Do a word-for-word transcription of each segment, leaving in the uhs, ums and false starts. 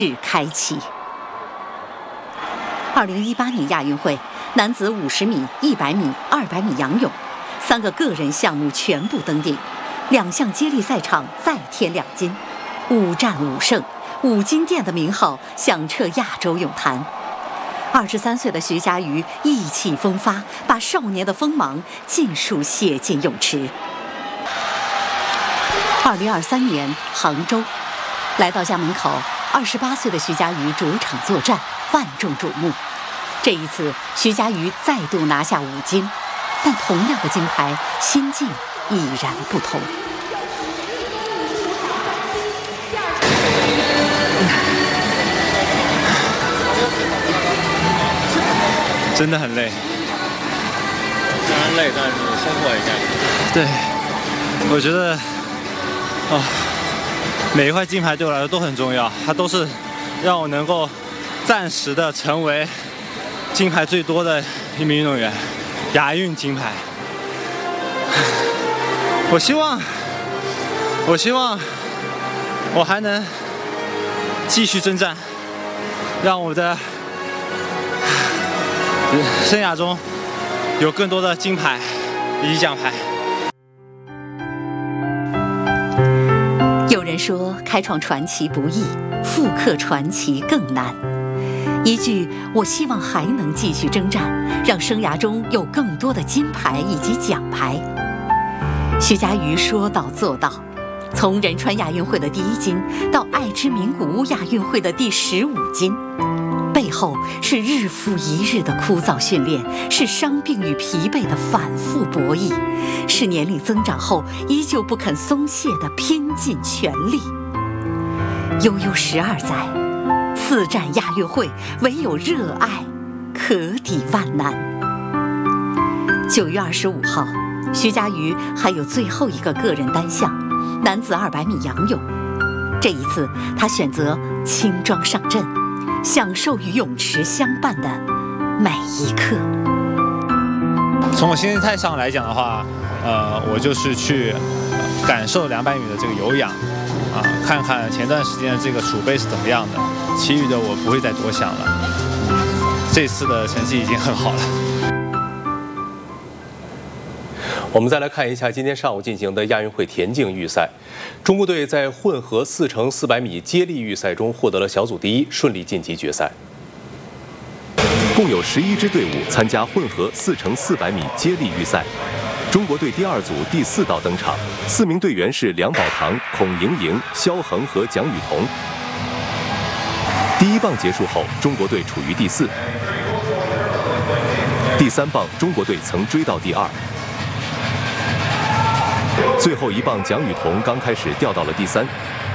日开启。二零一八年亚运会男子五十米、一百米、二百米仰泳三个个人项目全部登顶，两项接力赛场再添两金，五战五胜，五金店的名号响彻亚洲泳坛。二十三岁的徐嘉余意气风发，把少年的锋芒尽数写进泳池。二零二三年杭州，来到家门口，二十八岁的徐嘉余主场作战，万众瞩目。这一次，徐嘉余再度拿下五金，但同样的金牌，心境已然不同。 真的很累， 虽然累，但是收获也该。 对，我觉得，哦，每一块金牌对我来说都很重要，它都是让我能够暂时的成为金牌最多的一名运动员，亚运金牌。我希望，我希望我还能继续征战，让我的生涯中有更多的金牌以及奖牌。 有人说，开创传奇不易，复刻传奇更难。一句“我希望还能继续征战”，让生涯中有更多的金牌以及奖牌。徐嘉余说到做到，从仁川亚运会的第一金到爱知名古屋亚运会的第十五金，背后是日复一日的枯燥训练，是伤病与疲惫的反复博弈，是年龄增长后依旧不肯松懈的拼尽全力。悠悠十二载，四战亚运会，唯有热爱可抵万难。九月二十五号，徐嘉余还有最后一个个人单项，男子二百米仰泳。这一次，他选择轻装上阵，享受与泳池相伴的每一刻。 从我心态上来讲的话，呃，我就是去感受两百米的这个有氧，啊，看看前段时间的这个储备是怎么样的，其余的我不会再多想了。这次的成绩已经很好了。 我们再来看一下今天上午进行的亚运会田径预赛，中国队在混合四乘四百米接力预赛中获得了小组第一，顺利晋级决赛。 共有十一支队伍参加混合四乘四百米接力预赛，中国队第二组第四道登场，四名队员是梁宝堂、孔莹莹、肖恒和蒋雨桐。第一棒结束后，中国队处于第四，第三棒中国队曾追到第二。最后一棒，蒋雨桐刚开始掉到了第三。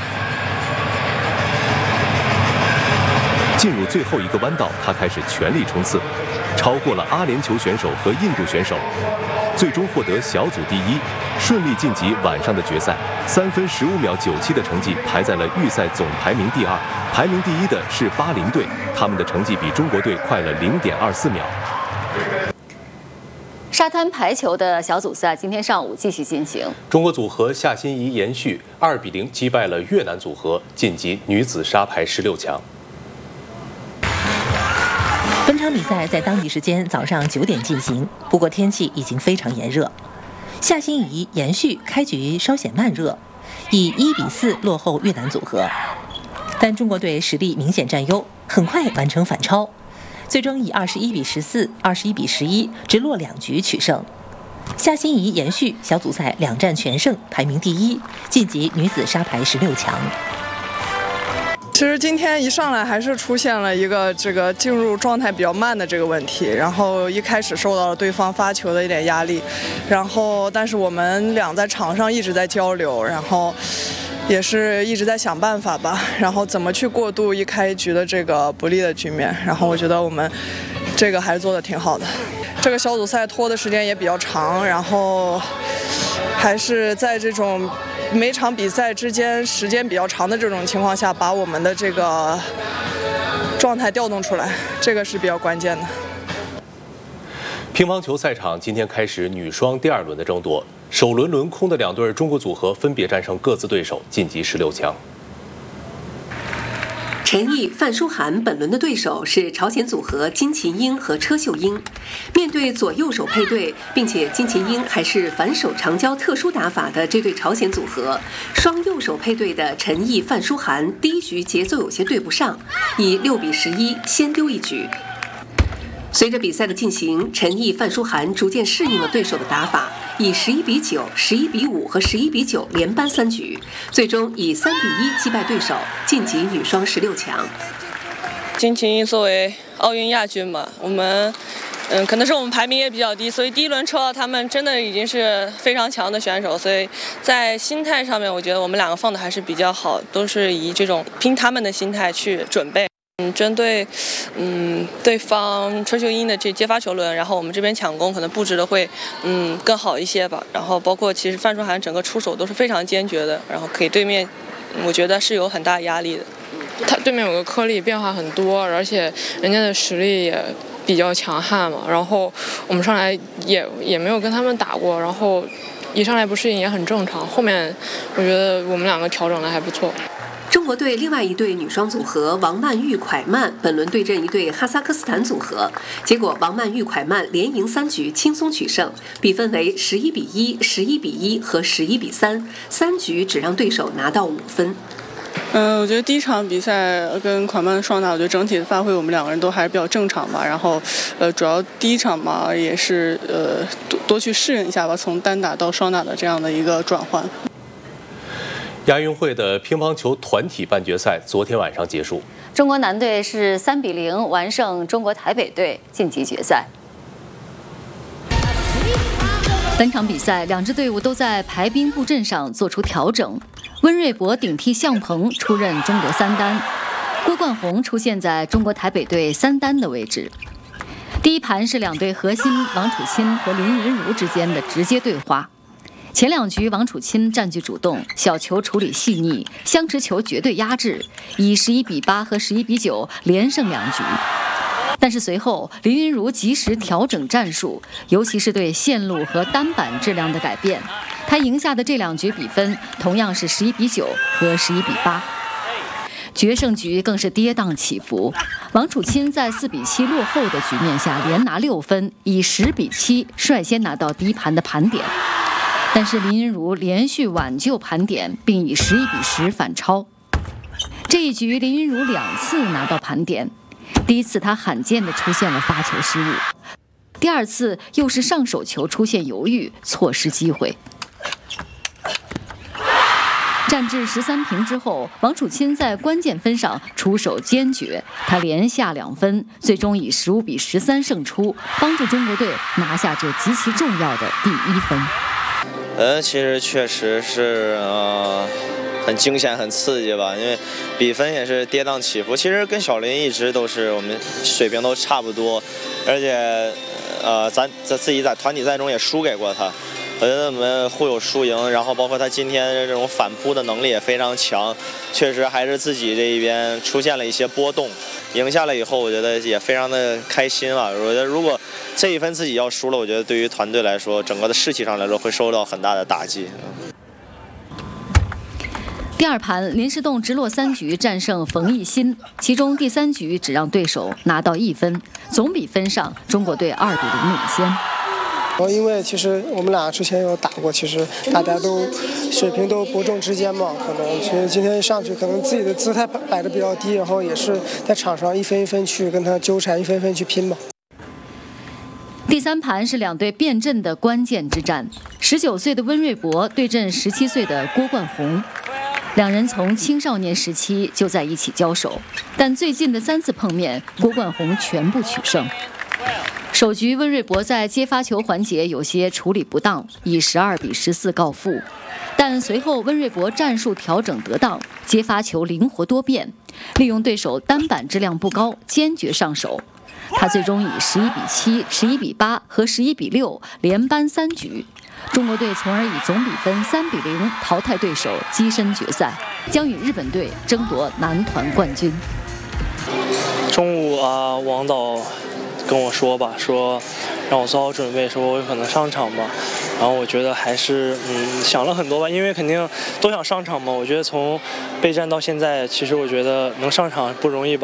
进入最后一个弯道，他开始全力冲刺，超过了阿联酋选手和印度选手，最终获得小组第一，顺利晋级晚上的决赛。三分十五秒九七的成绩排在了预赛总排名第二，排名第一的是巴林队，他们的成绩比中国队快了零点二四秒。 沙滩排球的小组赛今天上午继续进行， 中国组合夏欣怡、严旭二比零击败了越南组合，晋级女子沙排十六强。 本场比赛在当地时间早上九点进行，不过天气已经非常炎热。夏欣怡、严旭开局稍显慢热，以一比四落后越南组合，但中国队实力明显占优，很快完成反超。最终以二十一比十四、二十一比十一直落两局取胜。夏欣怡、严旭小组赛两战全胜，排名第一，晋级女子沙排十六强。 其实今天一上来还是出现了一个这个进入状态比较慢的这个问题，然后一开始受到了对方发球的一点压力，然后但是我们俩在场上一直在交流，然后也是一直在想办法吧，然后怎么去过渡一开局的这个不利的局面，然后我觉得我们这个还是做得挺好的。这个小组赛拖的时间也比较长，然后还是在这种每场比赛之间时间比较长的这种情况下，把我们的这个状态调动出来，这个是比较关键的。 乒乓球赛场今天开始女双第二轮的争夺，首轮轮空的两对中国组合分别战胜各自对手，晋级十六强。 陈毅、范书涵本轮的对手是朝鲜组合金琴英和车秀英。面对左右手配对，并且金琴英还是反手长交特殊打法的这对朝鲜组合，双右手配对的陈毅、范书涵第一局节奏有些对不上，以六比十一先丢一局。随着比赛的进行，陈毅、范书涵逐渐适应了对手的打法，以十一比九、十一比五和十一比九连扳三局，最终以三比一击败对手，晋级女双十六强。 金琴英作为奥运亚军嘛，我们嗯，可能是我们排名也比较低，所以第一轮抽到他们真的已经是非常强的选手，所以在心态上面，我觉得我们两个放的还是比较好，都是以这种拼他们的心态去准备。嗯，针对嗯对方车秀英的这接发球轮，然后我们这边抢攻可能布置的会嗯更好一些吧。然后包括其实范书涵整个出手都是非常坚决的，然后给对面我觉得是有很大压力的。 他对面有个颗粒变化很多，而且人家的实力也比较强悍嘛。然后我们上来也也没有跟他们打过，然后一上来不适应也很正常。后面我觉得我们两个调整的还不错。 中国队另外一对女双组合王曼玉、蒯曼本轮对阵一对哈萨克斯坦组合，结果王曼玉、蒯曼连赢三局，轻松取胜，比分为十一比一、十一比一和十一比三，三局只让对手拿到五分。 嗯，我觉得第一场比赛跟蒯曼双打，我觉得整体的发挥我们两个人都还是比较正常吧。然后，呃，主要第一场嘛，也是呃多多去适应一下吧，从单打到双打的这样的一个转换。 亚运会的乒乓球团体半决赛昨天晚上结束， 中国男队是三比零完胜中国台北队，晋级决赛。 本场比赛，两支队伍都在排兵布阵上做出调整。温瑞博顶替向鹏出任中国三单，郭冠宏出现在中国台北队三单的位置。第一盘是两队核心王楚钦和林昀儒之间的直接对话。前两局王楚钦占据主动，小球处理细腻，相持球绝对压制，以十一比八和十一比九连胜两局。但是随后林昀儒及时调整战术，尤其是对线路和单板质量的改变，他赢下的这两局比分同样是十一比九和十一比八。决胜局更是跌宕起伏，王楚钦在四比七落后的局面下连拿六分，以十比七率先拿到第一盘的盘点。但是林昀儒连续挽救盘点，并以十一比十反超。这一局林昀儒两次拿到盘点，第一次他罕见地出现了发球失误，第二次又是上手球出现犹豫，错失机会。战至十三平之后，王楚钦在关键分上出手坚决，他连下两分，最终以十五比十三胜出，帮助中国队拿下这极其重要的第一分。 呃，其实确实是呃很惊险、很刺激吧，因为比分也是跌宕起伏。其实跟小林一直都是我们水平都差不多，而且呃咱咱自己在团体赛中也输给过他。我觉得我们互有输赢，然后包括他今天这种反扑的能力也非常强，确实还是自己这一边出现了一些波动。赢下来以后，我觉得也非常的开心吧。我觉得如果这一分自己要输了，我觉得对于团队来说，整个的士气上来说会受到很大的打击。 第二盘，林诗栋直落三局战胜冯艺昕，其中第三局只让对手拿到一分，总比分上中国队二比零领先。 因为其实我们俩之前有打过，其实大家都水平都伯仲之间嘛，可能所以今天上去可能自己的姿态摆得比较低，然后也是在场上一分一分去跟他纠缠，一分一分去拼吧。 第三盘是两队变阵的关键之战，十九岁的温瑞博对阵十七岁的郭冠宏，两人从青少年时期就在一起交手，但最近的三次碰面，郭冠宏全部取胜。首局温瑞博在接发球环节有些处理不当，以十二比十四告负。但随后温瑞博战术调整得当，接发球灵活多变，利用对手单板质量不高，坚决上手。他最终以十一比七、十一比八和十一比六连扳三局，中国队从而以总比分三比零淘汰对手，跻身决赛，将与日本队争夺男团冠军。 中午啊，王导跟我说吧，说让我做好准备，说我有可能上场吧。 然后我觉得还是嗯想了很多吧，因为肯定都想上场嘛。我觉得从备战到现在，其实我觉得能上场不容易吧。